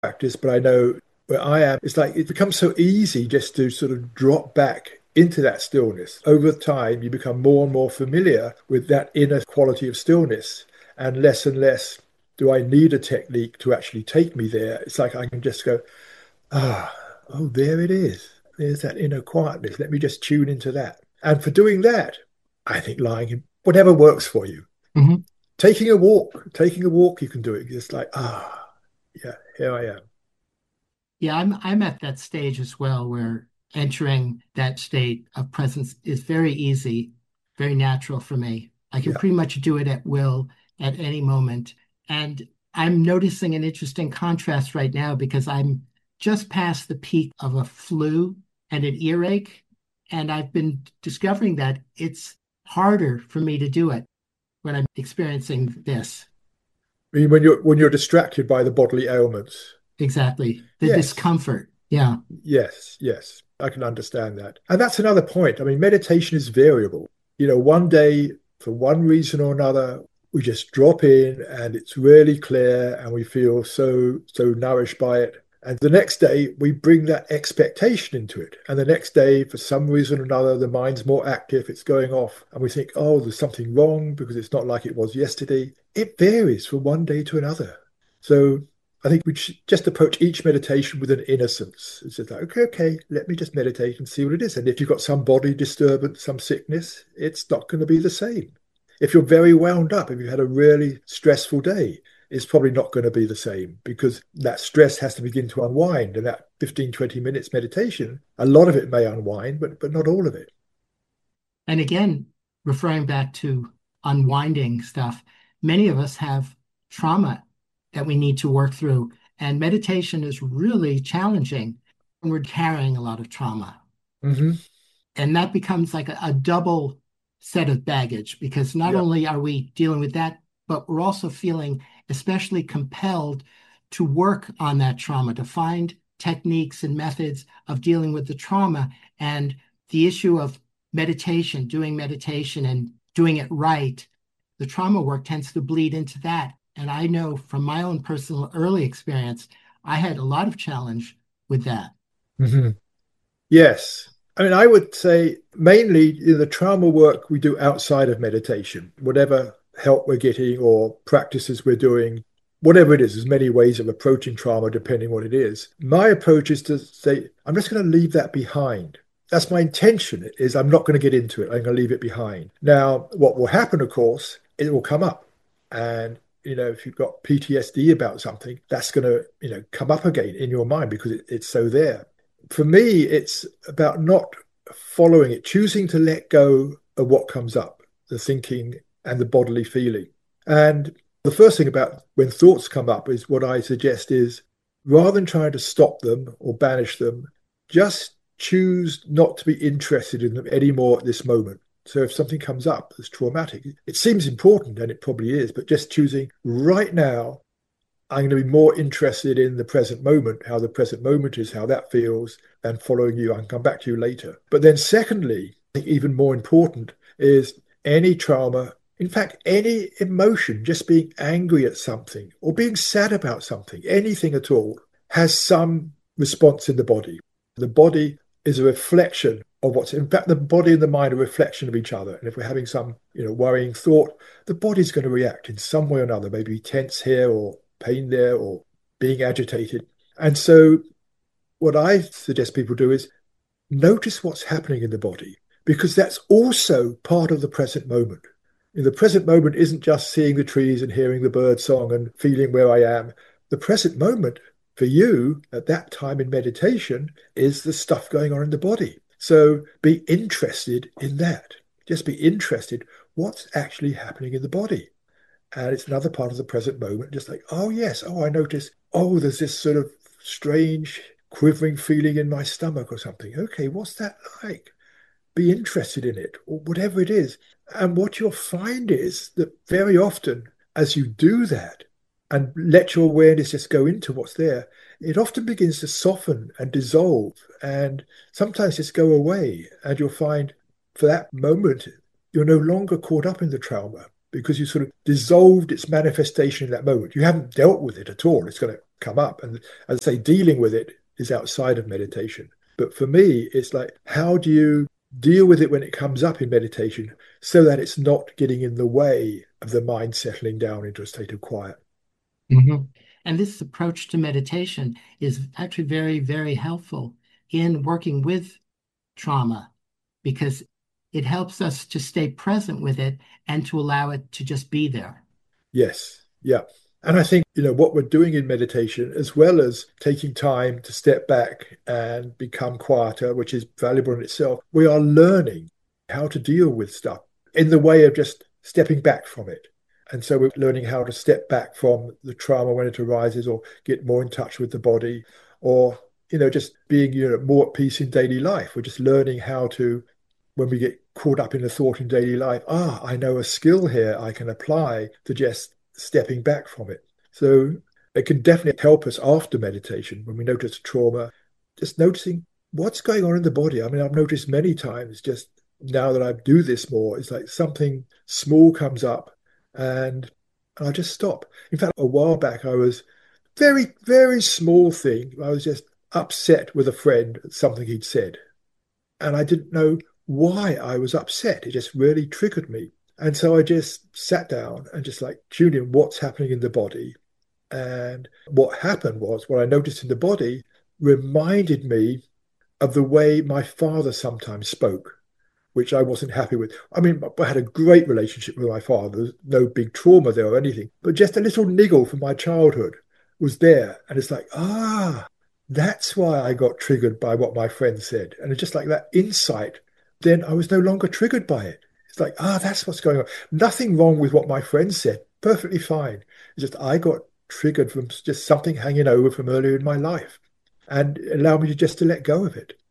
practice, but I know where I am, it's like it becomes so easy just to sort of drop back into that stillness. Over time, you become more and more familiar with that inner quality of stillness, and less do I need a technique to actually take me there. It's like I can just go, ah, oh, there it is. There's that inner quietness. Let me just tune into that. And for doing that, I think lying in whatever works for you. Hmm. Taking a walk, you can do it. Just like, ah, yeah, here I am. Yeah, I'm at that stage as well where entering that state of presence is very easy, very natural for me. I can Yeah. pretty much do it at will at any moment. And I'm noticing an interesting contrast right now because I'm just past the peak of a flu and an earache. And I've been discovering that it's harder for me to do it when I'm experiencing this. I mean, when you're distracted by the bodily ailments. Exactly. The Yes, discomfort. Yeah. yes. I can understand that. And that's another point. I mean, meditation is variable. One day, for one reason or another, we just drop in and it's really clear and we feel so nourished by it. And the next day, we bring that expectation into it. And the next day, for some reason or another, the mind's more active, it's going off, and we think, oh, there's something wrong because it's not like it was yesterday. It varies from one day to another. So I think we should just approach each meditation with an innocence. It's just like, okay, let me just meditate and see what it is. And if you've got some body disturbance, some sickness, it's not going to be the same. If you're very wound up, if you had a really stressful day, it's probably not going to be the same because that stress has to begin to unwind. And that 15, 20 minutes meditation, a lot of it may unwind, but not all of it. And again, referring back to unwinding stuff, many of us have trauma that we need to work through. And meditation is really challenging when we're carrying a lot of trauma. Hmm. And that becomes like a double set of baggage because not Yeah. only are we dealing with that, but we're also feeling especially compelled to work on that trauma, to find techniques and methods of dealing with the trauma. And the issue of meditation and doing it right, the trauma work tends to bleed into that. And I know from my own personal early experience, I had a lot of challenge with that. Hmm. Yes. I mean, I would say mainly the trauma work we do outside of meditation, whatever help we're getting or practices we're doing, whatever it is, there's many ways of approaching trauma depending what it is. My approach is to say, I'm just going to leave that behind. That's my intention, is I'm not going to get into it. I'm going to leave it behind. Now, what will happen, of course, it will come up. And if you've got PTSD about something, that's going to, come up again in your mind because it's so there. For me, it's about not following it, choosing to let go of what comes up, the thinking and the bodily feeling. And the first thing about when thoughts come up is what I suggest is rather than trying to stop them or banish them, just choose not to be interested in them anymore at this moment. So if something comes up that's traumatic, it seems important and it probably is, but just choosing right now I'm going to be more interested in the present moment, how the present moment is, how that feels, and following you. I can come back to you later. But then, secondly, I think even more important is any trauma, in fact, any emotion, just being angry at something or being sad about something, anything at all, has some response in the body. The body is a reflection of what's, in fact, the body and the mind are a reflection of each other. And if we're having some, worrying thought, the body's going to react in some way or another, maybe tense here or pain there or being agitated. And so, what I suggest people do is notice what's happening in the body because that's also part of the present moment. In the present moment isn't just seeing the trees and hearing the bird song and feeling where I am. The present moment for you at that time in meditation is the stuff going on in the body. So be interested in that. Just be interested what's actually happening in the body. And it's another part of the present moment, just like, oh, yes, oh, I notice, oh, there's this sort of strange quivering feeling in my stomach or something. Okay, what's that like? Be interested in it or whatever it is. And what you'll find is that very often, as you do that and let your awareness just go into what's there, it often begins to soften and dissolve and sometimes just go away. And you'll find for that moment, you're no longer caught up in the trauma because you sort of dissolved its manifestation in that moment. You haven't dealt with it at all. It's going to come up. And as I say, dealing with it is outside of meditation. But for me, it's like, how do you deal with it when it comes up in meditation so that it's not getting in the way of the mind settling down into a state of quiet? Mhm. And this approach to meditation is actually very, very helpful in working with trauma because it helps us to stay present with it and to allow it to just be there. Yes. Yeah. And I think, what we're doing in meditation, as well as taking time to step back and become quieter, which is valuable in itself, we are learning how to deal with stuff in the way of just stepping back from it. And so we're learning how to step back from the trauma when it arises, or get more in touch with the body, or, just being, more at peace in daily life. We're just learning how to, when we get caught up in a thought in daily life, I know a skill here I can apply to just stepping back from it. So it can definitely help us after meditation when we notice trauma, just noticing what's going on in the body. I mean, I've noticed many times, just now that I do this more, it's like something small comes up and I just stop. In fact, a while back, I was very, very small thing. I was just upset with a friend at something he'd said. And I didn't know why I was upset. It just really triggered me. And so I just sat down and just like tuned in what's happening in the body. And what happened was what I noticed in the body reminded me of the way my father sometimes spoke, which I wasn't happy with. I mean, I had a great relationship with my father. There's no big trauma there or anything, but just a little niggle from my childhood was there. And it's like, that's why I got triggered by what my friend said. And it's just like that insight, then I was no longer triggered by it. It's like, that's what's going on. Nothing wrong with what my friend said. Perfectly fine. It's just I got triggered from just something hanging over from earlier in my life, and it allowed me to just to let go of it.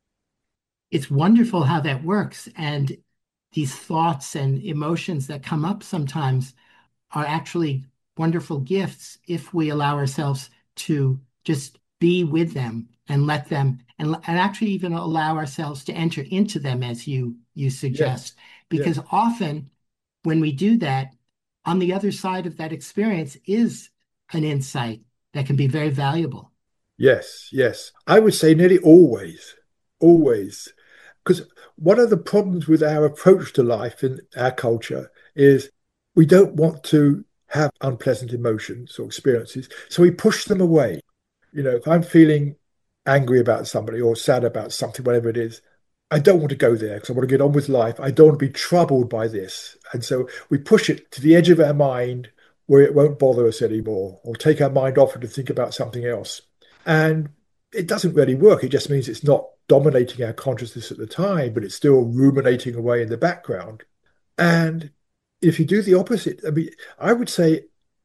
It's wonderful how that works. And these thoughts and emotions that come up sometimes are actually wonderful gifts if we allow ourselves to just be with them and let them and actually even allow ourselves to enter into them as you Yes. suggest. Because Yes. often when we do that, on the other side of that experience is an insight that can be very valuable. Yes, yes. I would say nearly always, always. Because one of the problems with our approach to life in our culture is we don't want to have unpleasant emotions or experiences. So we push them away. If I'm feeling angry about somebody or sad about something, whatever it is, I don't want to go there because I want to get on with life. I don't want to be troubled by this. And so we push it to the edge of our mind where it won't bother us anymore, or take our mind off it to think about something else. And it doesn't really work. It just means it's not dominating our consciousness at the time, but it's still ruminating away in the background. And if you do the opposite, I mean, I would say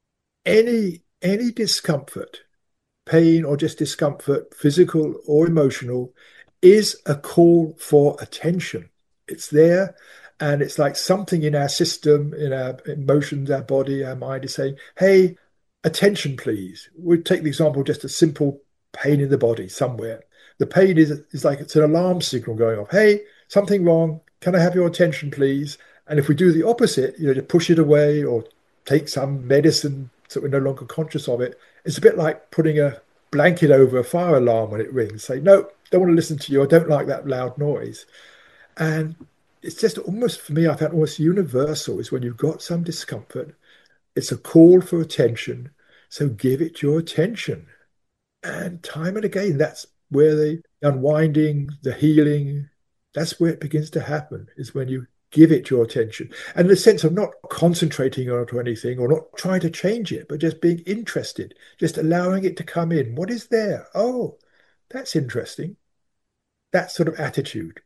any discomfort, pain or just discomfort, physical or emotional, is a call for attention. It's there, and it's like something in our system, in our emotions, our body, our mind is saying, hey, attention, please. We take the example of just a simple pain in the body somewhere. The pain is like it's an alarm signal going off. Hey, something wrong. Can I have your attention, please? And if we do the opposite, to push it away or take some medicine so we're no longer conscious of it, it's a bit like putting a blanket over a fire alarm when it rings. Say, no, don't want to listen to you. I don't like that loud noise. And it's just almost, for me, I found almost universal is when you've got some discomfort, it's a call for attention. So give it your attention. And time and again, that's where the unwinding, the healing, that's where it begins to happen, is when you give it your attention. And in the sense of not concentrating on it or anything, or not trying to change it, but just being interested, just allowing it to come in. What is there? Oh, that's interesting. That sort of attitude.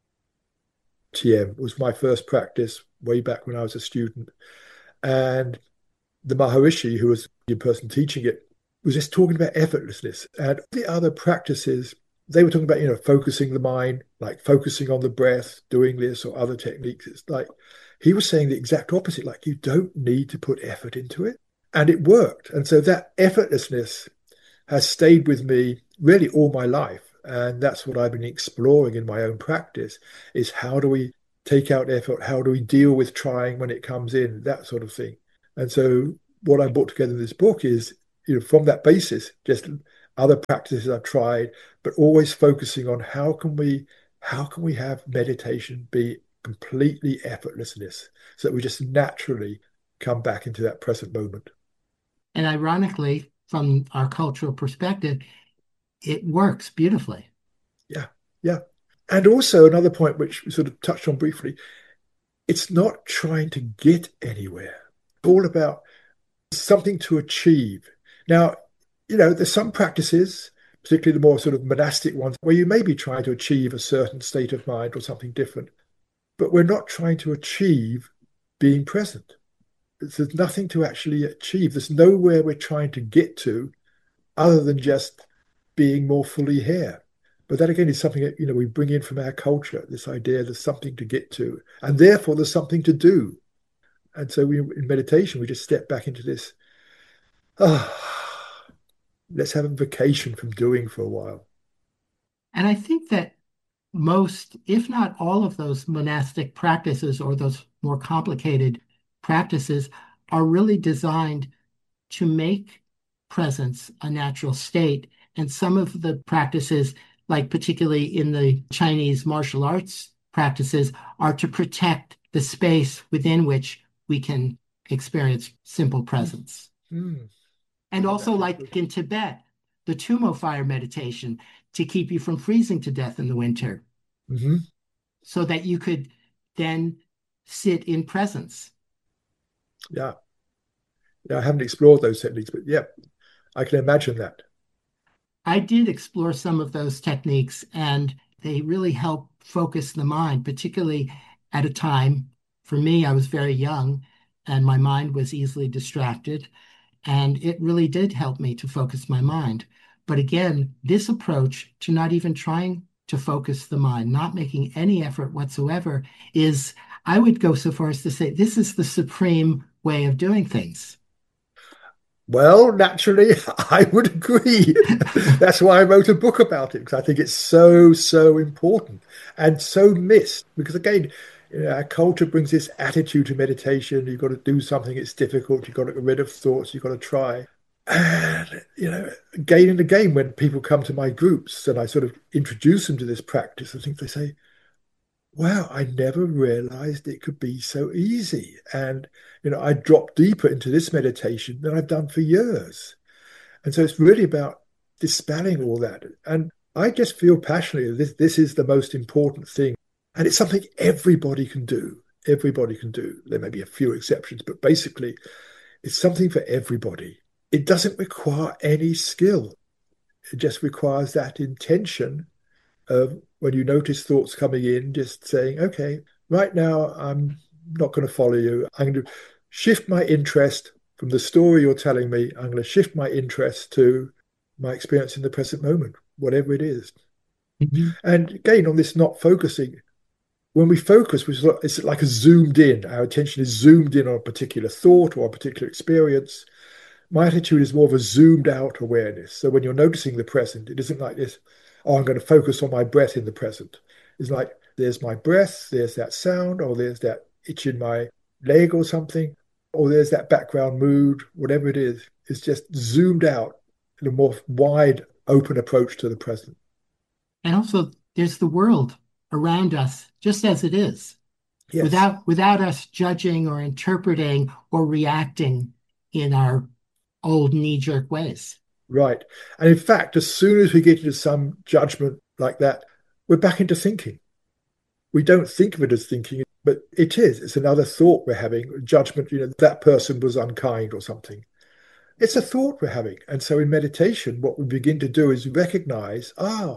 TM was my first practice way back when I was a student. And the Maharishi, who was the person teaching it, was just talking about effortlessness. And the other practices, they were talking about, focusing the mind, like focusing on the breath, doing this or other techniques. It's like he was saying the exact opposite, like you don't need to put effort into it. And it worked. And so that effortlessness has stayed with me really all my life. And that's what I've been exploring in my own practice is how do we take out effort? How do we deal with trying when it comes in? That sort of thing. And so what I brought together in this book is from that basis, just other practices I've tried, but always focusing on how can we have meditation be completely effortlessness so that we just naturally come back into that present moment. And ironically, from our cultural perspective, it works beautifully. Yeah, yeah. And also another point which we sort of touched on briefly, it's not trying to get anywhere. It's all about something to achieve. Now, there's some practices, particularly the more sort of monastic ones, where you may be trying to achieve a certain state of mind or something different, but we're not trying to achieve being present. There's nothing to actually achieve. There's nowhere we're trying to get to other than just being more fully here. But that again is something that we bring in from our culture, this idea there's something to get to, and therefore there's something to do. And so in meditation, we just step back into this, ah, let's have a vacation from doing for a while. And I think that most, if not all of those monastic practices or those more complicated practices are really designed to make presence a natural state. And some of the practices, like particularly in the Chinese martial arts practices, are to protect the space within which we can experience simple presence. Mm. And also, like in Tibet, the Tumo fire meditation to keep you from freezing to death in the winter, Mm-hmm. so that you could then sit in presence. Yeah. Yeah, I haven't explored those techniques, but yeah, I can imagine that. I did explore some of those techniques, and they really help focus the mind, particularly at a time. For me, I was very young and my mind was easily distracted, and it really did help me to focus my mind. But again, this approach to not even trying to focus the mind, not making any effort whatsoever, is, I would go so far as to say, this is the supreme way of doing things. Well, naturally, I would agree. That's why I wrote a book about it, because I think it's so, so important and so missed. Because again, our culture brings this attitude to meditation. You've got to do something, it's difficult. You've got to get rid of thoughts, you've got to try. And, again and again, when people come to my groups and I sort of introduce them to this practice, I think they say, wow, I never realized it could be so easy. And, I drop deeper into this meditation than I've done for years. And so it's really about dispelling all that. And I just feel passionately that this is the most important thing. And it's something everybody can do. Everybody can do. There may be a few exceptions, but basically, it's something for everybody. It doesn't require any skill. It just requires that intention of when you notice thoughts coming in, just saying, okay, right now I'm not going to follow you. I'm going to shift my interest from the story you're telling me. I'm going to shift my interest to my experience in the present moment, whatever it is. Mhm. And again, on this not focusing, when we focus, it's like a zoomed in. Our attention is zoomed in on a particular thought or a particular experience. My attitude is more of a zoomed out awareness. So when you're noticing the present, it isn't like this, oh, I'm going to focus on my breath in the present. It's like, there's my breath, there's that sound, or there's that itch in my leg or something, or there's that background mood, whatever it is. It's just zoomed out in a more wide, open approach to the present. And also, there's the world around us just as it is, Yes, without us judging or interpreting or reacting in our old knee-jerk ways. right. And in fact, as soon as we get into some judgment like that, we're back into thinking. We don't think of it as thinking, but it is. It's another thought we're having, judgment, that person was unkind or something. It's a thought we're having. And so in meditation, what we begin to do is recognize,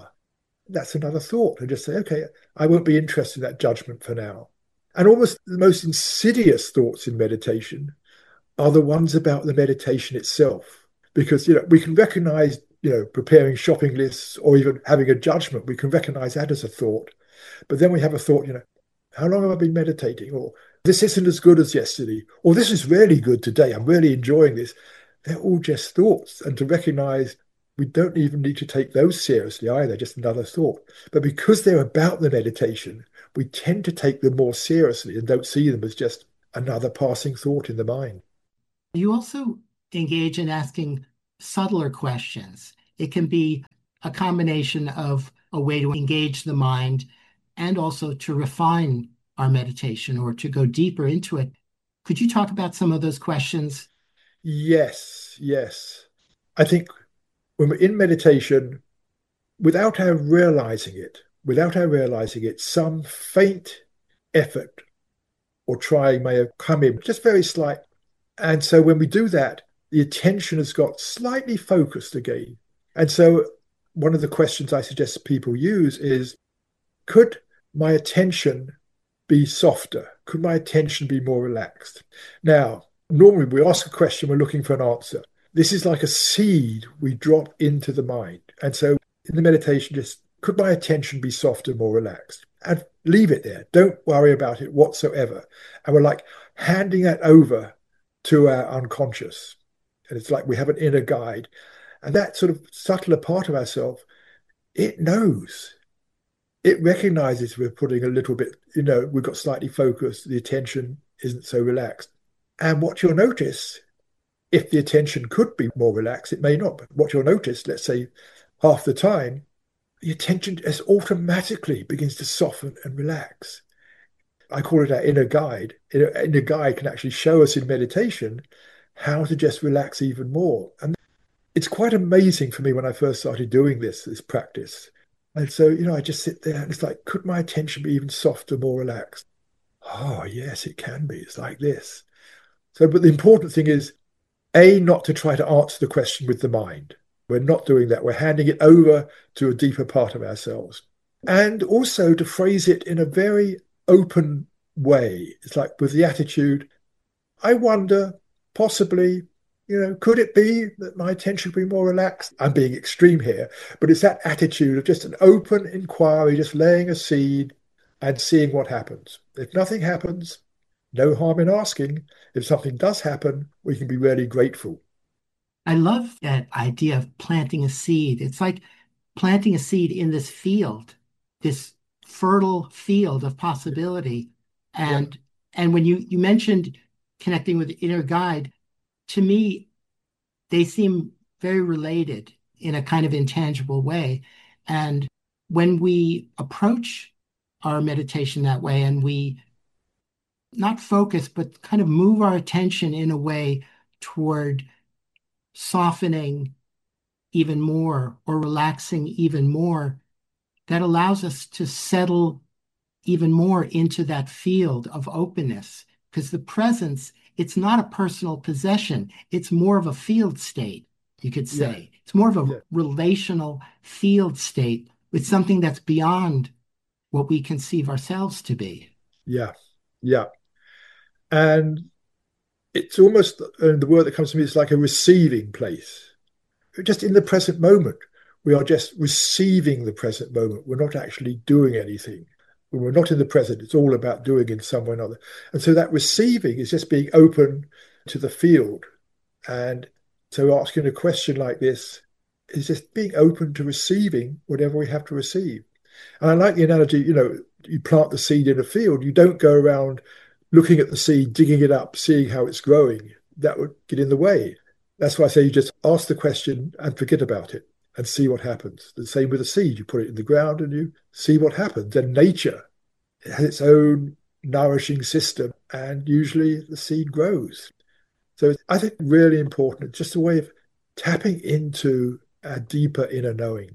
that's another thought, and just say, okay, I won't be interested in that judgment for now. And almost the most insidious thoughts in meditation are the ones about the meditation itself. Because, we can recognize, preparing shopping lists or even having a judgment, we can recognize that as a thought. But then we have a thought, how long have I been meditating? Or this isn't as good as yesterday. Or this is really good today. I'm really enjoying this. They're all just thoughts. And to recognize we don't even need to take those seriously either, just another thought. But because they're about the meditation, we tend to take them more seriously and don't see them as just another passing thought in the mind. You also engage in asking subtler questions. It can be a combination of a way to engage the mind and also to refine our meditation or to go deeper into it. Could you talk about some of those questions? Yes, yes. I think when we're in meditation, without our realizing it, some faint effort or trying may have come in, just very slight. And so when we do that, the attention has got slightly focused again. And so one of the questions I suggest people use is, could my attention be softer? Could my attention be more relaxed? Now, normally we ask a question, we're looking for an answer. This is like a seed we drop into the mind. And so in the meditation, just could my attention be softer, more relaxed? And leave it there. Don't worry about it whatsoever. And we're like handing that over to our unconscious. And it's like we have an inner guide. And that sort of subtler part of ourselves, it knows, it recognizes we're putting a little bit, we've got slightly focused, the attention isn't so relaxed. And what you'll notice, if the attention could be more relaxed, it may not, but what you'll notice, let's say half the time, the attention just automatically begins to soften and relax. I call it our inner guide. Inner guide can actually show us in meditation how to just relax even more. And it's quite amazing for me when I first started doing this practice. And so, I just sit there and it's like, could my attention be even softer, more relaxed? Oh, yes, it can be. It's like this. So, but the important thing is, A, not to try to answer the question with the mind. We're not doing that. We're handing it over to a deeper part of ourselves. And also to phrase it in a very open way. It's like with the attitude, I wonder, possibly, could it be that my attention would be more relaxed? I'm being extreme here, but it's that attitude of just an open inquiry, just laying a seed and seeing what happens. If nothing happens, no harm in asking. If something does happen, we can be really grateful. I love that idea of planting a seed. It's like planting a seed in this field, this fertile field of possibility. Yeah, And and when you mentioned connecting with the inner guide, to me, they seem very related in a kind of intangible way. And when we approach our meditation that way and we not focus, but kind of move our attention in a way toward softening even more or relaxing even more, that allows us to settle even more into that field of openness. Because the presence, it's not a personal possession, it's more of a field state, you could yeah, say. It's more of a yeah, relational field state with something that's beyond what we conceive ourselves to be. yeah, yeah. And it's almost, the word that comes to me is like a receiving place. Just in the present moment, we are just receiving the present moment. We're not actually doing anything. When we're not in the present, it's all about doing in some way or another. And so that receiving is just being open to the field. And so asking a question like this is just being open to receiving whatever we have to receive. And I like the analogy, you plant the seed in a field, you don't go around looking at the seed, digging it up, seeing how it's growing. That would get in the way. That's why I say you just ask the question and forget about it and see what happens. The same with a seed. You put it in the ground and you see what happens. And nature has its own nourishing system, and usually the seed grows. So I think really important, just a way of tapping into a deeper inner knowing.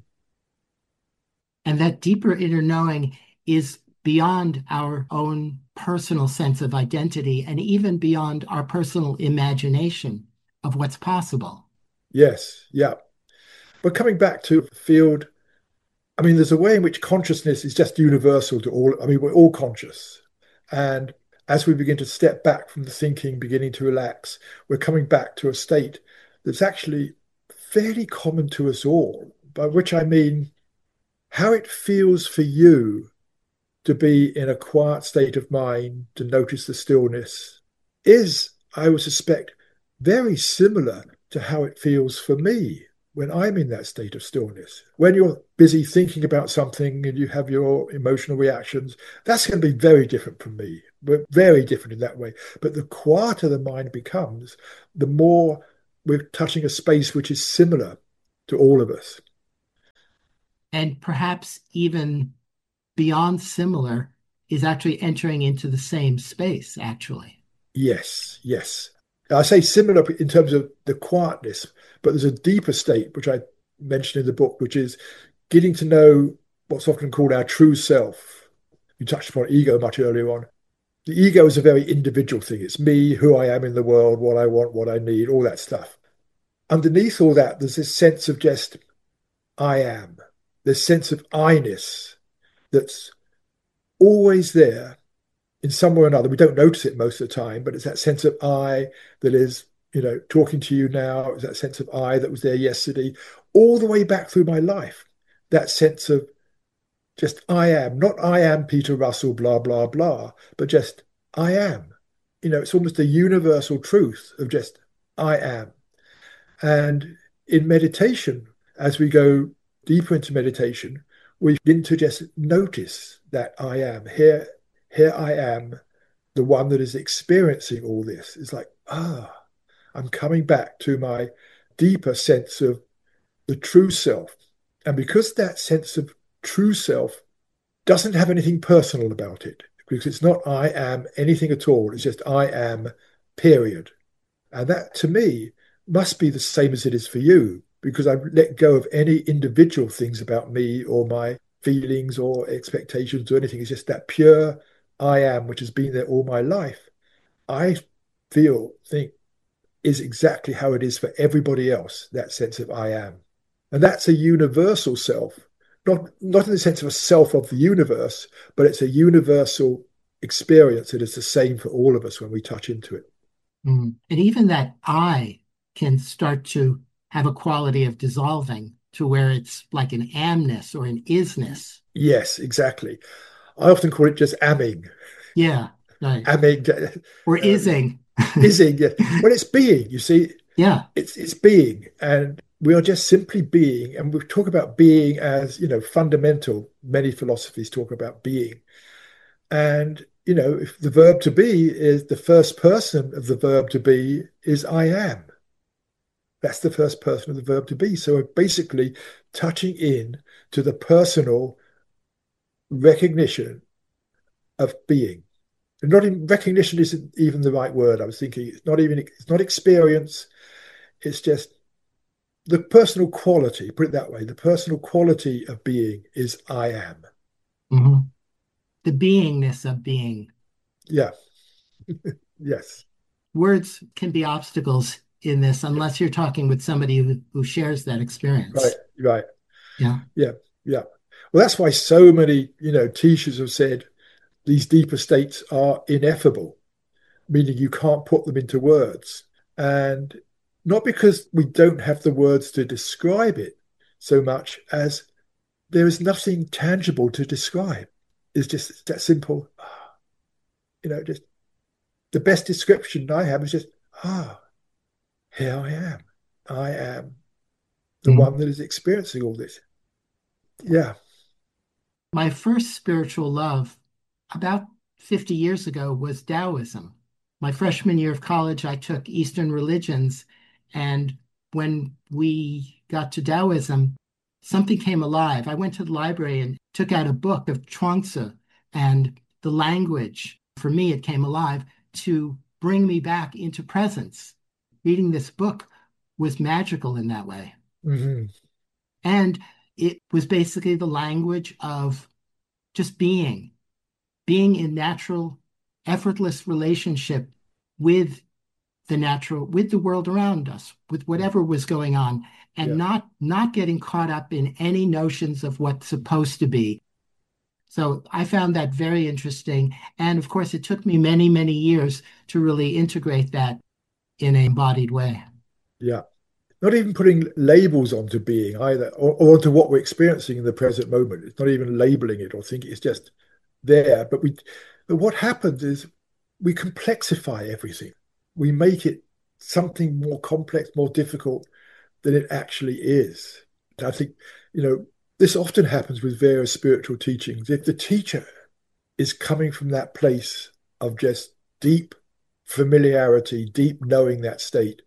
And that deeper inner knowing is beyond our own personal sense of identity and even beyond our personal imagination of what's possible. Yes, yeah. But coming back to field, I mean, there's a way in which consciousness is just universal to all. I mean, we're all conscious. And as we begin to step back from the thinking, beginning to relax, we're coming back to a state that's actually fairly common to us all, by which I mean how it feels for you to be in a quiet state of mind, to notice the stillness, is, I would suspect, very similar to how it feels for me when I'm in that state of stillness. When you're busy thinking about something and you have your emotional reactions, that's going to be very different from me. We're very different in that way. But the quieter the mind becomes, the more we're touching a space which is similar to all of us. And perhaps even beyond similar is actually entering into the same space, actually. Yes, yes. I say similar in terms of the quietness, but there's a deeper state, which I mentioned in the book, which is getting to know what's often called our true self. You touched upon ego much earlier on. The ego is a very individual thing. It's me, who I am in the world, what I want, what I need, all that stuff. Underneath all that, there's this sense of just I am, this sense of I-ness that's always there in some way or another. We don't notice it most of the time, but it's that sense of I that is, talking to you now. It's that sense of I that was there yesterday, all the way back through my life. That sense of just I am, not I am Peter Russell, blah, blah, blah, but just I am. It's almost a universal truth of just I am. And in meditation, as we go deeper into meditation, we begin to just notice that I am. Here I am, the one that is experiencing all this. It's like, I'm coming back to my deeper sense of the true self. And because that sense of true self doesn't have anything personal about it, because it's not I am anything at all, it's just I am, period. And that to me must be the same as it is for you, because I've let go of any individual things about me or my feelings or expectations or anything. It's just that pure I am, which has been there all my life. I think is exactly how it is for everybody else, that sense of I am. And that's a universal self, not in the sense of a self of the universe, but it's a universal experience that is the same for all of us when we touch into it. Mm. And even that I can start to have a quality of dissolving to where it's like an amness or an isness. Yes, exactly. I often call it just amming. Yeah, right. Amming, Or um, ising. ising. Yeah. Well, it's being. You see, Yeah. it's being, and we are just simply being. And we talk about being as fundamental. Many philosophies talk about being, and if the verb to be is the first person of the verb to be is I am. That's the first person of the verb to be. So we're basically touching in to the personal recognition of being. And not in recognition isn't even the right word. I was thinking it's not experience. It's just the personal quality, put it that way. The personal quality of being is I am. Mhm. The beingness of being. Yeah. Yes. Words can be obstacles in this unless you're talking with somebody who shares that Right. experience. Right. Yeah. Yeah. Yeah. Well, that's why so many, teachers have said these deeper states are ineffable, meaning you can't put them into words. And not because we don't have the words to describe it so much as there is nothing tangible to describe. It's just that simple. Just the best description I have is just, ah, here I am. I am the Mhm. one that is experiencing all this. Yeah. My first spiritual love about 50 years ago was Taoism. My freshman year of college, I took Eastern religions. And when we got to Taoism, something came alive. I went to the library and took out a book of Chuang-Tzu, and the language, for me, it came alive to bring me back into presence. Reading this book was magical in that way. Hmm. And it was basically the language of just being in natural, effortless relationship with the natural, with the world around us, with whatever was going on, and Yeah. not getting caught up in any notions of what's supposed to be. So I found that very interesting. And of course, it took me many, many years to really integrate that in an embodied way. Yeah. Not even putting labels onto being either, or onto what we're experiencing in the present moment. It's not even labeling it or thinking it's just there. But what happens is we complexify everything. We make it something more complex, more difficult than it actually is. I think, this often happens with various spiritual teachings. If the teacher is coming from that place of just deep familiarity, deep knowing that state,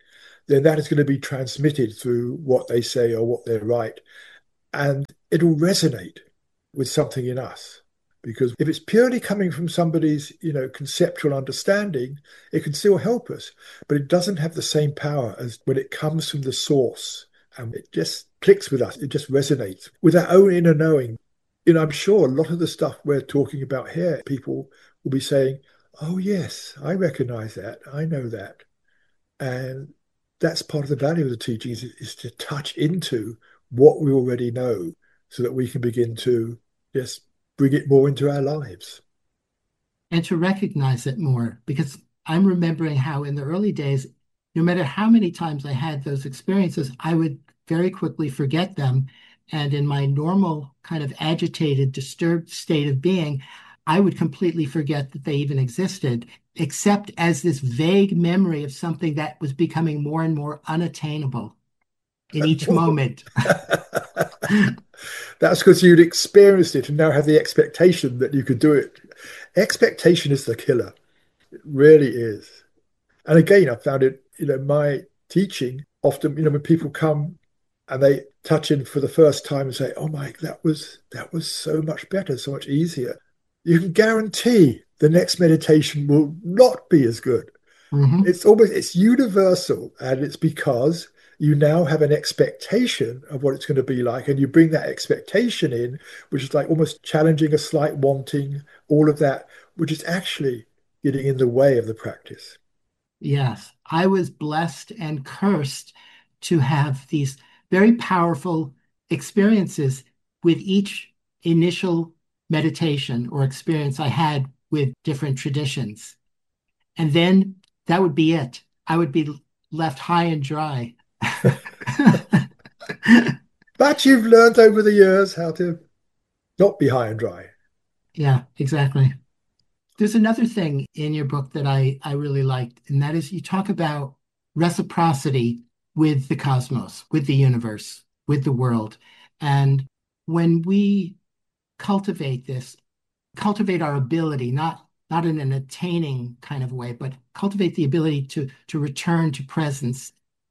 then that is going to be transmitted through what they say or what they write. And it'll resonate with something in us. Because if it's purely coming from somebody's, conceptual understanding, it can still help us, but it doesn't have the same power as when it comes from the source and it just clicks with us. It just resonates with our own inner knowing. I'm sure a lot of the stuff we're talking about here, people will be saying, oh, yes, I recognize that. I know that. And that's part of the value of the teachings is to touch into what we already know so that we can begin to just bring it more into our lives. And to recognize it more, because I'm remembering how in the early days, no matter how many times I had those experiences, I would very quickly forget them. And in my normal kind of agitated, disturbed state of being, I would completely forget that they even existed, except as this vague memory of something that was becoming more and more unattainable in each moment. That's because you'd experienced it and now have the expectation that you could do it. Expectation is the killer. It really is. And again, I found it, my teaching often, when people come and they touch in for the first time and say, "Oh my, that was so much better, so much easier." You can guarantee the next meditation will not be as good. Mhm. It's universal, and it's because you now have an expectation of what it's going to be like, and you bring that expectation in, which is like almost challenging a slight wanting, all of that, which is actually getting in the way of the practice. Yes, I was blessed and cursed to have these very powerful experiences with each initial meditation or experience I had with different traditions. And then that would be it. I would be left high and dry. But you've learned over the years how to not be high and dry. Yeah, exactly. There's another thing in your book that I really liked, and that is you talk about reciprocity with the cosmos, with the universe, with the world. And when we cultivate this, cultivate our ability, not in an attaining kind of way, but cultivate the ability to return to presence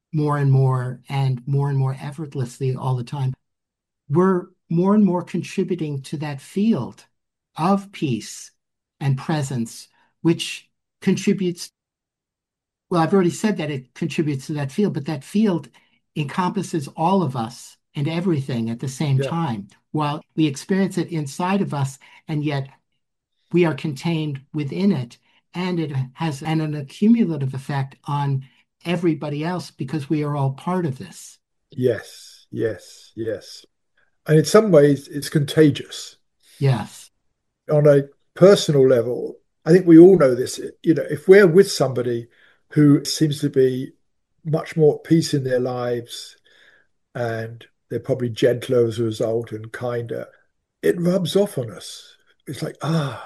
more and more effortlessly all the time, we're more and more contributing to that field of peace and presence, which contributes. Well, I've already said that it contributes to that field, but that field encompasses all of us and everything at the same Yeah. time. While we experience it inside of us, and yet we are contained within it, and it has an accumulative effect on everybody else because we are all part of this. Yes, yes, yes. And in some ways, it's contagious. Yes. On a personal level, I think we all know this. If we're with somebody who seems to be much more at peace in their lives and they're probably gentler as a result and kinder, it rubs off on us. It's like,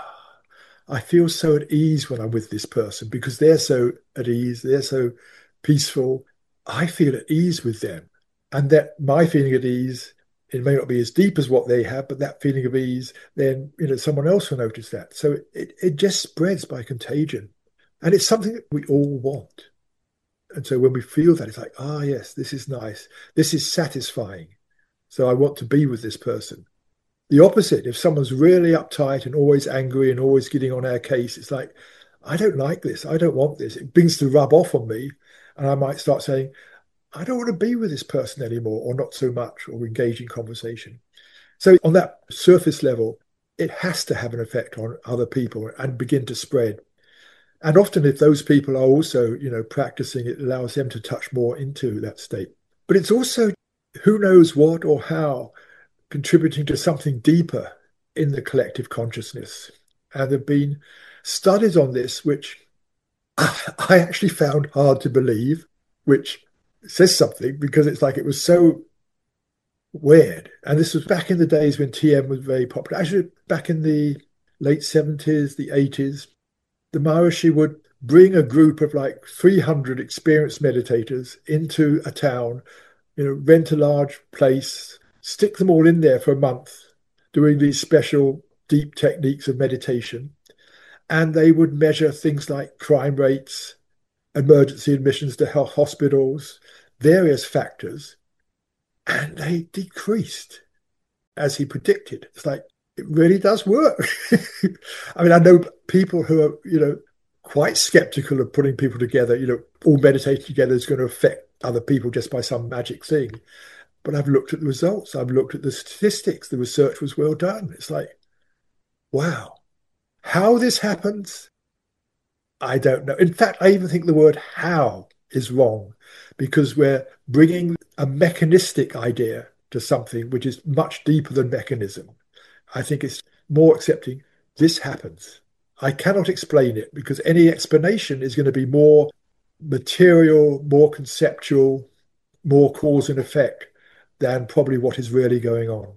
I feel so at ease when I'm with this person because they're so at ease, they're so peaceful. I feel at ease with them. And that my feeling at ease, it may not be as deep as what they have, but that feeling of ease, then someone else will notice that. So it just spreads by contagion. And it's something that we all want. And so when we feel that, it's like, yes, this is nice. This is satisfying. So I want to be with this person. The opposite, if someone's really uptight and always angry and always getting on our case, it's like, I don't like this. I don't want this. It begins to rub off on me. And I might start saying, I don't want to be with this person anymore, or not so much, or engage in conversation. So, on that surface level, it has to have an effect on other people and begin to spread. And often, if those people are also, practicing, it allows them to touch more into that state. But it's also who knows what or how contributing to something deeper in the collective consciousness. And there have been studies on this, which I actually found hard to believe, which says something because it's like it was so weird. And this was back in the days when TM was very popular. Actually, back in the late 70s, the 80s, the Maharishi would bring a group of like 300 experienced meditators into a town, rent a large place, stick them all in there for a month, doing these special deep techniques of meditation. And they would measure things like crime rates, emergency admissions to health hospitals, various factors, and they decreased as he predicted. It's like, it really does work. I mean, I know people who are, quite skeptical of putting people together, all meditating together is going to affect other people just by some magic thing. But I've looked at the results, I've looked at the statistics, the research was well done. It's like, wow, how this happens, I don't know. In fact, I even think the word how is wrong because we're bringing a mechanistic idea to something which is much deeper than mechanism. I think it's more accepting this happens. I cannot explain it because any explanation is going to be more material, more conceptual, more cause and effect than probably what is really going on.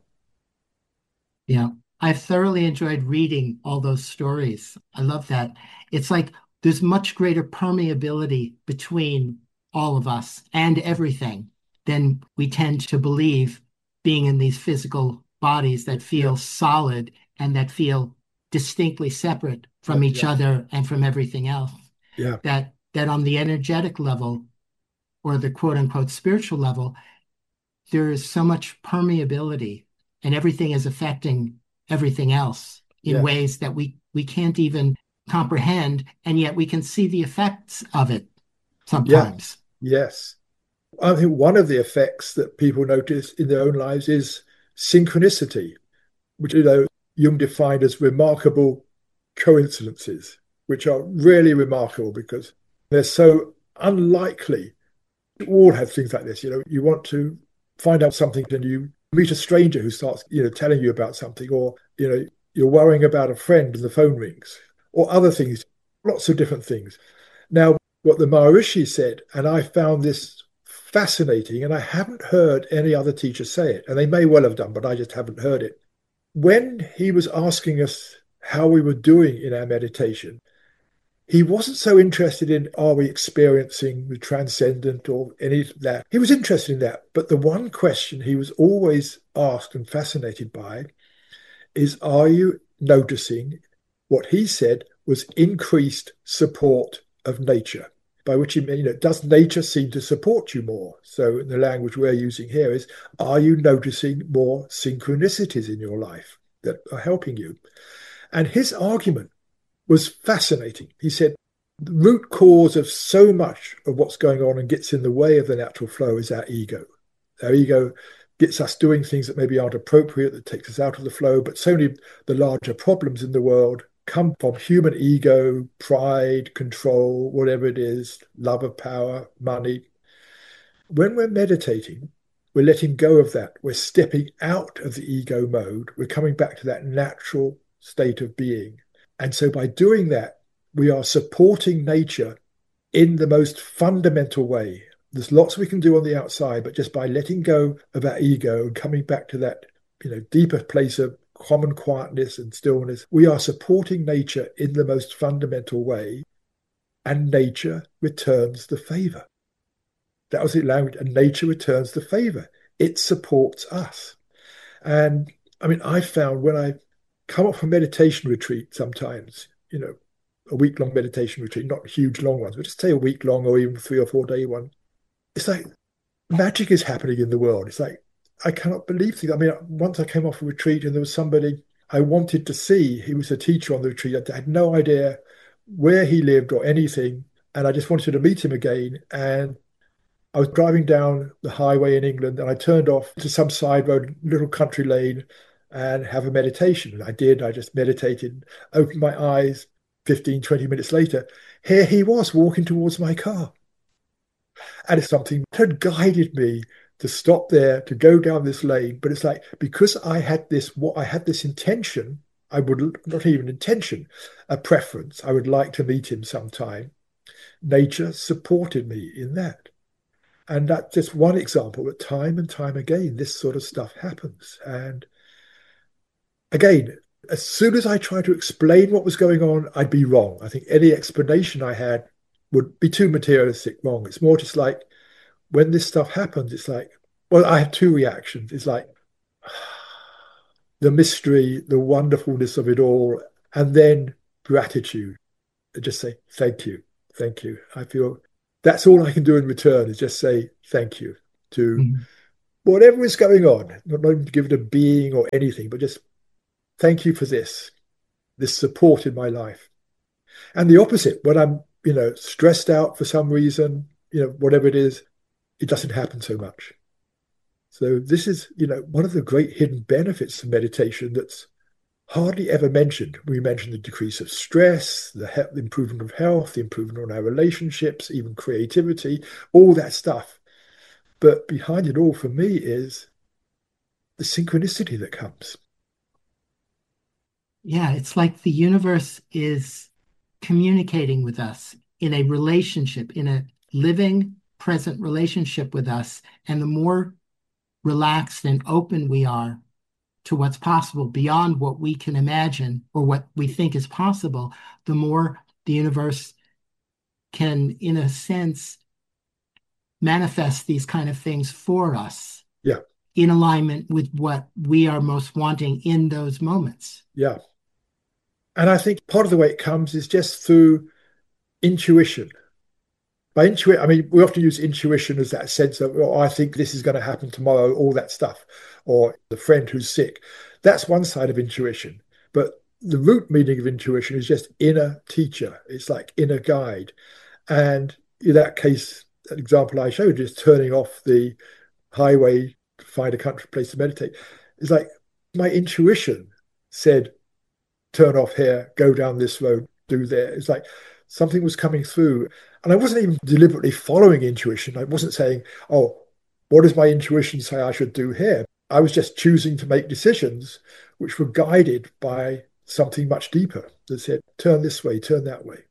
Yeah. I've thoroughly enjoyed reading all those stories. I love that. It's like there's much greater permeability between all of us and everything than we tend to believe being in these physical bodies that Yeah, feel solid and that feel distinctly separate from yeah, each yeah, other and from everything else. yeah, That on the energetic level or the quote unquote spiritual level, there is so much permeability and everything is affecting everything else in yes, ways that we can't even comprehend, and yet we can see the effects of it yeah, sometimes. yes. I think one of the effects that people notice in their own lives is synchronicity, which Jung defined as remarkable coincidences, which are really remarkable because they're so unlikely. You all have things like this. You want to find out something and you meet a stranger who starts, telling you about something, or, you're worrying about a friend and the phone rings, or other things, lots of different things. Now, what the Maharishi said, and I found this fascinating, and I haven't heard any other teacher say it, and they may well have done, but I just haven't heard it. When he was asking us how we were doing in our meditation, he wasn't so interested in are we experiencing the transcendent or any of that. He was interested in that. But the one question he was always asked and fascinated by is are you noticing what he said was increased support of nature? By which he meant, does nature seem to support you more? So, in the language we're using here is, are you noticing more synchronicities in your life that are helping you? And his argument was fascinating. He said, the root cause of so much of what's going on and gets in the way of the natural flow is our ego. Our ego gets us doing things that maybe aren't appropriate, that takes us out of the flow. But so many of the larger problems in the world come from human ego, pride, control, whatever it is, love of power, money. When we're meditating, we're letting go of that. We're stepping out of the ego mode. We're coming back to that natural state of being. And so by doing that, we are supporting nature in the most fundamental way. There's lots we can do on the outside, but just by letting go of our ego and coming back to that, deeper place of common quietness and stillness, we are supporting nature in the most fundamental way, and nature returns the favor. That was the language, and nature returns the favor. It supports us. And I mean, I found when I come up from meditation retreat sometimes, a week-long meditation retreat, not huge long ones, but just say a week long or even 3 or 4 day one. It's like magic is happening in the world. It's like I cannot believe things. I mean, once I came off a retreat and there was somebody I wanted to see. He was a teacher on the retreat. I had no idea where he lived or anything, and I just wanted to meet him again. And I was driving down the highway in England and I turned off to some side road, little country lane, and have a meditation. And I did. I just meditated, opened my eyes. 15, 20 minutes later, here he was walking towards my car. And it's something that had guided me to stop there, to go down this lane. But it's like, because I had this intention, I would not even intention, a preference. I would like to meet him sometime. Nature supported me in that. And that's just one example, but time and time again, this sort of stuff happens. And again, as soon as I tried to explain what was going on, I'd be wrong. I think any explanation I had would be too materialistic wrong. It's more just like when this stuff happens, it's like, well, I have two reactions. It's like the mystery, the wonderfulness of it all, and then gratitude. I just say, thank you. Thank you. I feel That's all I can do in return is just say thank you to Mhm. whatever is going on. Not even to give it a being or anything, but just thank you for this support in my life. And the opposite, when I'm, stressed out for some reason, whatever it is, it doesn't happen so much. So this is, one of the great hidden benefits of meditation that's hardly ever mentioned. We mentioned the decrease of stress, the improvement of health, the improvement on our relationships, even creativity, all that stuff. But behind it all for me is the synchronicity that comes. Yeah, it's like the universe is communicating with us in a relationship, in a living, present relationship with us. And the more relaxed and open we are to what's possible beyond what we can imagine or what we think is possible, the more the universe can, in a sense, manifest these kind of things for us Yeah, in alignment with what we are most wanting in those moments. yeah. And I think part of the way it comes is just through intuition. By intuition, I mean, we often use intuition as that sense of, oh, I think this is going to happen tomorrow, all that stuff, or the friend who's sick. That's one side of intuition. But the root meaning of intuition is just inner teacher. It's like inner guide. And in that case, that example I showed, just turning off the highway to find a country place to meditate, it's like my intuition said, turn off here, go down this road, do there. It's like something was coming through. And I wasn't even deliberately following intuition. I wasn't saying, oh, what does my intuition say I should do here? I was just choosing to make decisions which were guided by something much deeper that said, turn this way, turn that way.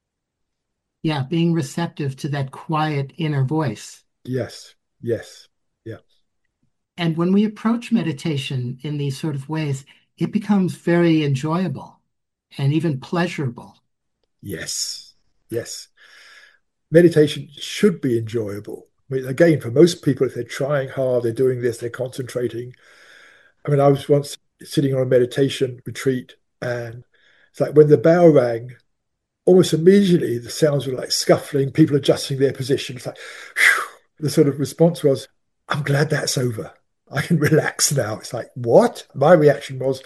Yeah, being receptive to that quiet inner voice. Yes, yes, yeah, And when we approach meditation in these sort of ways, it becomes very enjoyable and even pleasurable. yes, yes. Meditation should be enjoyable. I mean, again, for most people, if they're trying hard, they're doing this, they're concentrating. I mean, I was once sitting on a meditation retreat, and it's like when the bell rang, almost immediately the sounds were like scuffling, people adjusting their position. It's like, whew, the sort of response was, I'm glad that's over. I can relax now. It's like, what? My reaction was,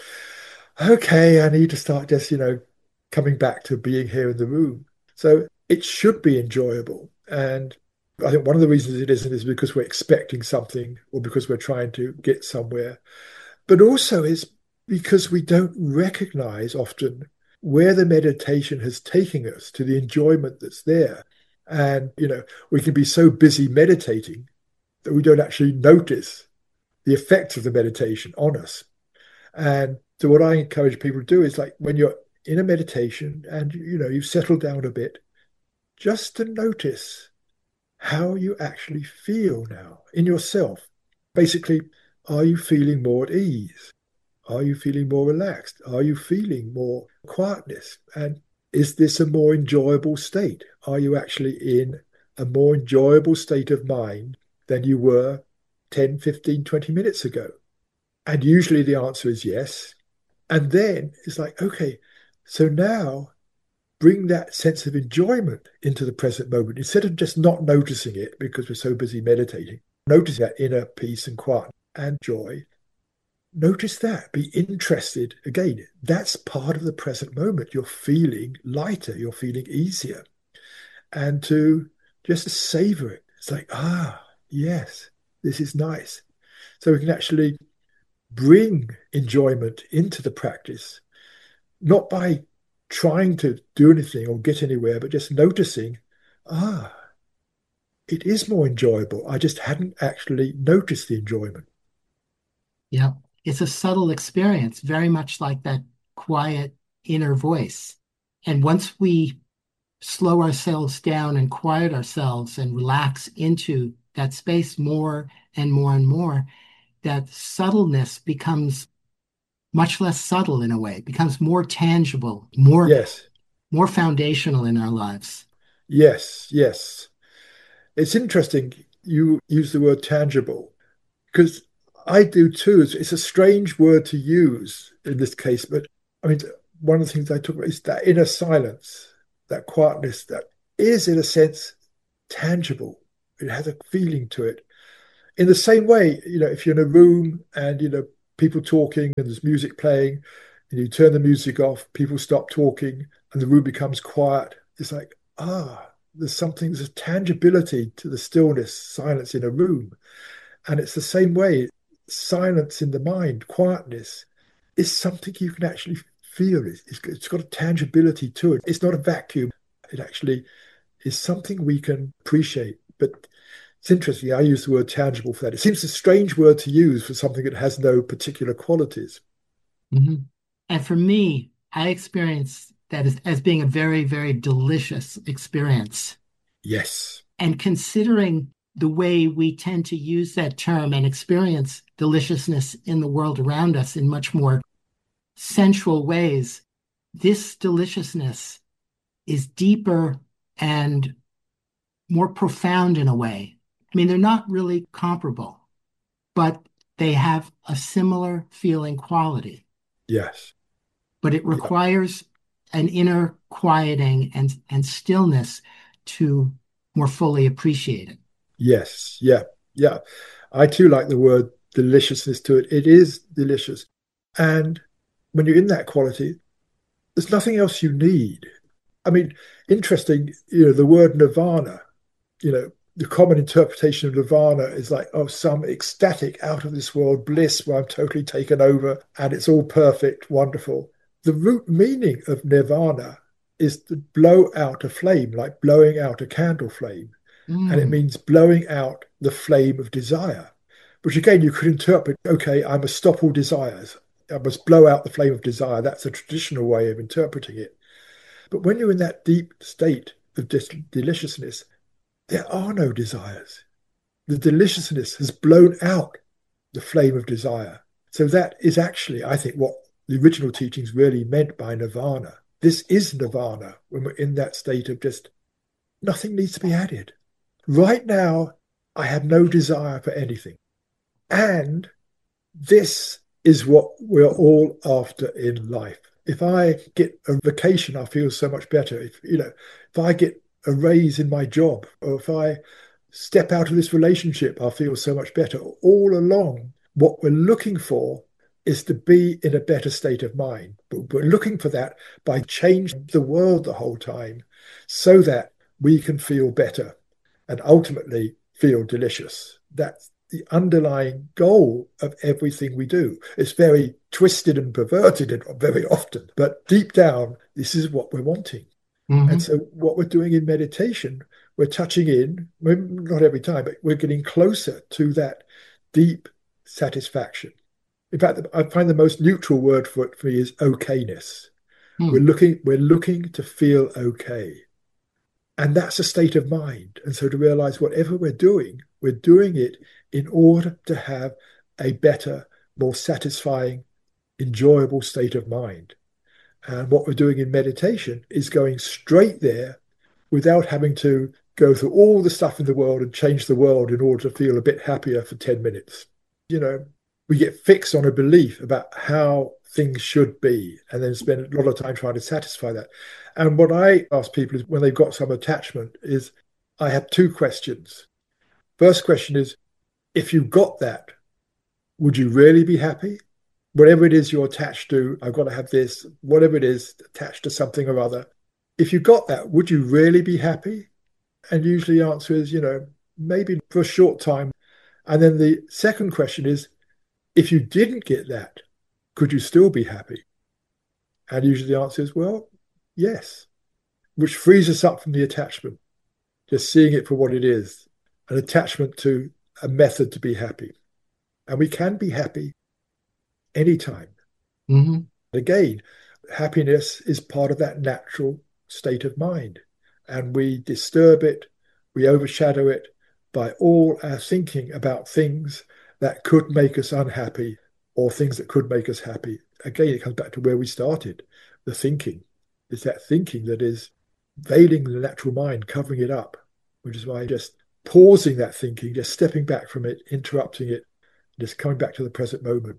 okay, I need to start just, coming back to being here in the room. So it should be enjoyable. And I think one of the reasons it isn't is because we're expecting something or because we're trying to get somewhere. But also it's because we don't recognize often where the meditation has taken us to the enjoyment that's there. And, we can be so busy meditating that we don't actually notice the effects of the meditation on us. And so what I encourage people to do is like when you're in a meditation and you've settled down a bit, just to notice how you actually feel now in yourself. Basically, are you feeling more at ease? Are you feeling more relaxed? Are you feeling more quietness? And is this a more enjoyable state? Are you actually in a more enjoyable state of mind than you were 10, 15, 20 minutes ago? And usually the answer is yes. And then it's like, okay, so now bring that sense of enjoyment into the present moment instead of just not noticing it because we're so busy meditating. Notice that inner peace and quiet and joy. Notice that. Be interested. Again, that's part of the present moment. You're feeling lighter, you're feeling easier. And to just savor it. It's like, yes, this is nice. So we can actually bring enjoyment into the practice, not by trying to do anything or get anywhere, but just noticing, ah, it is more enjoyable. I just hadn't actually noticed the enjoyment. Yeah. It's a subtle experience, very much like that quiet inner voice. And once we slow ourselves down and quiet ourselves and relax into that space more and more and more, that subtleness becomes much less subtle in a way, becomes more tangible, Yes, more foundational in our lives. yes, yes. It's interesting you use the word tangible because I do too. It's a strange word to use in this case, but I mean, one of the things I talk about is that inner silence, that quietness that is, in a sense, tangible. It has a feeling to it. In the same way, if you're in a room and, people talking and there's music playing, and you turn the music off, people stop talking, and the room becomes quiet. It's like, there's a tangibility to the stillness, silence in a room. And it's the same way, silence in the mind, quietness is something you can actually feel. It's got a tangibility to it. It's not a vacuum. It actually is something we can appreciate. But it's interesting. I use the word tangible for that. It seems a strange word to use for something that has no particular qualities. Hmm. And for me, I experience that as being a very, very delicious experience. Yes. And considering the way we tend to use that term and experience deliciousness in the world around us in much more sensual ways, this deliciousness is deeper and more profound in a way. I mean, they're not really comparable, but they have a similar feeling quality. Yes. But it Yeah. requires an inner quieting and stillness to more fully appreciate it. Yes. Yeah. Yeah. I too like the word deliciousness to it. It is delicious. And when you're in that quality, there's nothing else you need. I mean, interesting, the word nirvana, the common interpretation of nirvana is like, oh, some ecstatic out of this world bliss where I'm totally taken over and it's all perfect, wonderful. The root meaning of nirvana is to blow out a flame, like blowing out a candle flame. And it Mm, means blowing out the flame of desire, which again, you could interpret, okay, I must stop all desires. I must blow out the flame of desire. That's a traditional way of interpreting it. But when you're in that deep state of deliciousness, there are no desires. The deliciousness has blown out the flame of desire. So that is actually, I think, what the original teachings really meant by nirvana. This is nirvana when we're in that state of just nothing needs to be added. Right now, I have no desire for anything. And this is what we're all after in life. If I get a vacation, I feel so much better. If I get a raise in my job, or if I step out of this relationship, I feel so much better. All along, what we're looking for is to be in a better state of mind. But we're looking for that by changing the world the whole time so that we can feel better and ultimately feel delicious. That's the underlying goal of everything we do. It's very twisted and perverted very often, but deep down, this is what we're wanting. And mhm, so, what we're doing in meditation, we're touching in, not every time, but we're getting closer to that deep satisfaction. In fact, I find the most neutral word for it for me is okayness. mm, We're looking to feel okay. And that's a state of mind. And so to realize whatever we're doing it in order to have a better, more satisfying, enjoyable state of mind. And what we're doing in meditation is going straight there without having to go through all the stuff in the world and change the world in order to feel a bit happier for 10 minutes. You know, we get fixed on a belief about how things should be and then spend a lot of time trying to satisfy that. And what I ask people is when they've got some attachment is I have two questions. First question is, if you got that, would you really be happy? Whatever it is you're attached to, I've got to have this, whatever it is attached to something or other. If you got that, would you really be happy? And usually the answer is, maybe for a short time. And then the second question is, if you didn't get that, could you still be happy? And usually the answer is, well, yes, which frees us up from the attachment, just seeing it for what it is, an attachment to a method to be happy. And we can be happy anytime. mhm, Again, happiness is part of that natural state of mind. And we disturb it, we overshadow it by all our thinking about things that could make us unhappy or things that could make us happy. Again, it comes back to where we started the thinking. It's that thinking that is veiling the natural mind, covering it up, which is why just pausing that thinking, just stepping back from it, interrupting it, just coming back to the present moment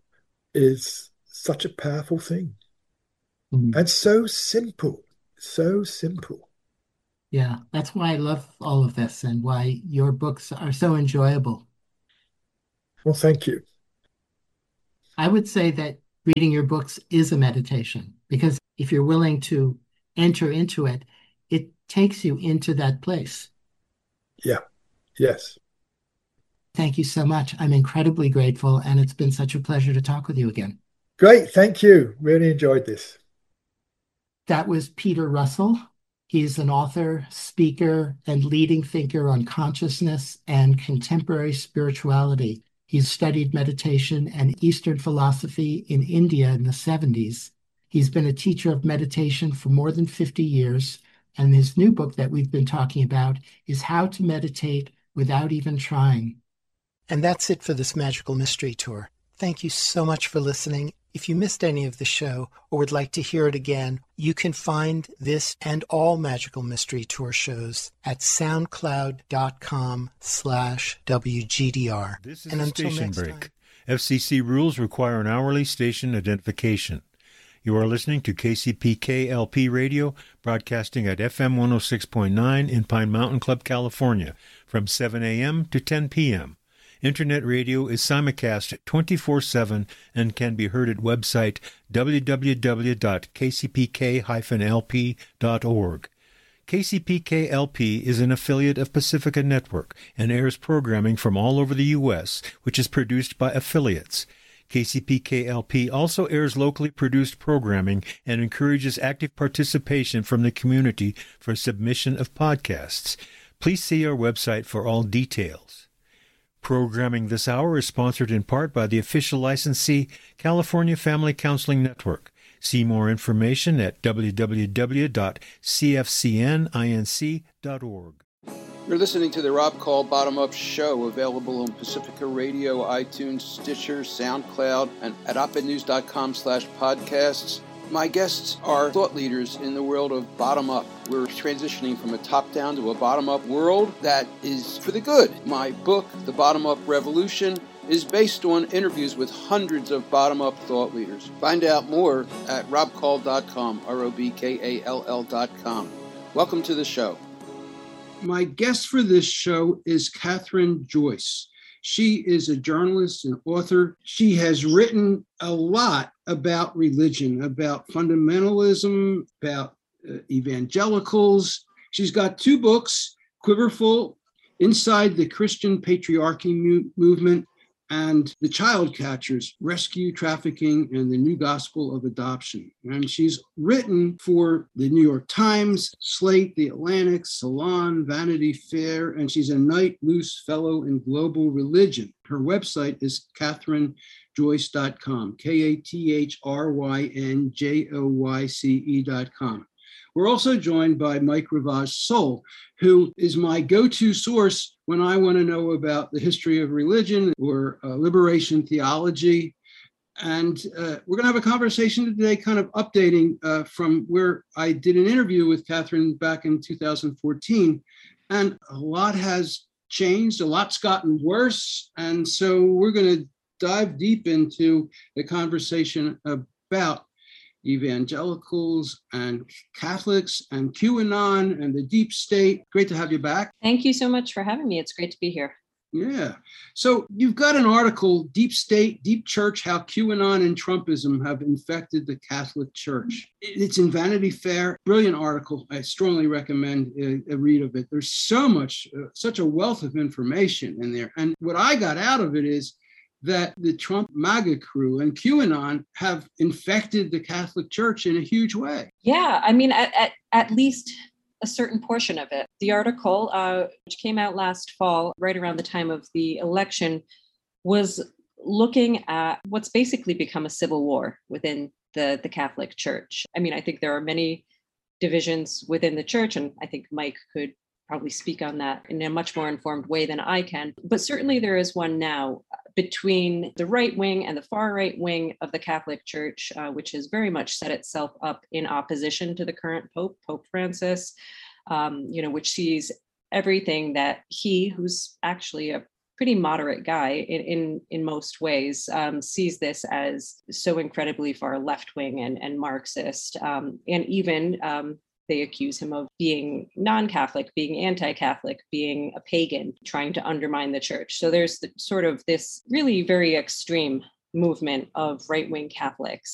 is such a powerful thing mhm. and so simple, so simple. Yeah, that's why I love all of this and why your books are so enjoyable. Well, thank you. I would say that reading your books is a meditation because if you're willing to enter into it, it takes you into that place. Yeah. Yes. Thank you so much. I'm incredibly grateful, and it's been such a pleasure to talk with you again. Great. Thank you. Really enjoyed this. That was Peter Russell. He's an author, speaker, and leading thinker on consciousness and contemporary spirituality. He's studied meditation and Eastern philosophy in India in the 70s. He's been a teacher of meditation for more than 50 years. And his new book that we've been talking about is How to Meditate Without Even Trying. And that's it for this Magical Mystery Tour. Thank you so much for listening. If you missed any of the show or would like to hear it again, you can find this and all Magical Mystery Tour shows at soundcloud.com/WGDR. This is a station break. FCC rules require an hourly station identification. You are listening to KCPK LP Radio, broadcasting at FM 106.9 in Pine Mountain Club, California, from 7 a.m. to 10 p.m. Internet radio is simulcast 24/7 and can be heard at website www.kcpk-lp.org. KCPK-LP is an affiliate of Pacifica Network and airs programming from all over the U.S., which is produced by affiliates. KCPK-LP also airs locally produced programming and encourages active participation from the community for submission of podcasts. Please see our website for all details. Programming this hour is sponsored in part by the official licensee, California Family Counseling Network. See more information at www.cfcninc.org. You're listening to the Rob Call Bottom Up Show, available on Pacifica Radio, iTunes, Stitcher, SoundCloud, and at opednews.com/podcasts. My guests are thought leaders in the world of bottom up. We're transitioning from a top-down to a bottom-up world that is for the good. My book, The Bottom Up Revolution, is based on interviews with hundreds of bottom-up thought leaders. Find out more at robkall.com, ROBKALL.com. Welcome to the show. My guest for this show is Catherine Joyce. She is a journalist and author. She has written a lot about religion, about fundamentalism, about evangelicals. She's got two books, Quiverful, Inside the Christian Patriarchy Movement, and The Child Catchers, Rescue, Trafficking, and the New Gospel of Adoption. And she's written for the New York Times, Slate, The Atlantic, Salon, Vanity Fair, and she's a Knight Luce Fellow in Global Religion. Her website is CatherineJoyce.com, KatherineJoyce.com. We're also joined by Mike Ravage Soul, who is my go-to source when I want to know about the history of religion or liberation theology. And we're going to have a conversation today, kind of updating from where I did an interview with Catherine back in 2014. And a lot has changed, a lot's gotten worse. And so we're going to dive deep into the conversation about evangelicals and Catholics and QAnon and the deep state. Great to have you back. Thank you so much for having me. It's great to be here. Yeah. So you've got an article, Deep State, Deep Church, How QAnon and Trumpism Have Infected the Catholic Church. It's in Vanity Fair. Brilliant article. I strongly recommend a read of it. There's so much, such a wealth of information in there. And what I got out of it is that the Trump MAGA crew and QAnon have infected the Catholic Church in a huge way. Yeah, I mean, at least a certain portion of it. The article, which came out last fall, right around the time of the election, was looking at what's basically become a civil war within the Catholic Church. I mean, I think there are many divisions within the church, and I think Mike could probably speak on that in a much more informed way than I can. But certainly there is one now between the right wing and the far right wing of the Catholic Church, which has very much set itself up in opposition to the current Pope, Pope Francis, which sees everything that he, who's actually a pretty moderate guy in most ways, sees this as so incredibly far left wing and Marxist, and even They accuse him of being non-Catholic, being anti-Catholic, being a pagan, trying to undermine the church. So there's sort of this really very extreme movement of right-wing Catholics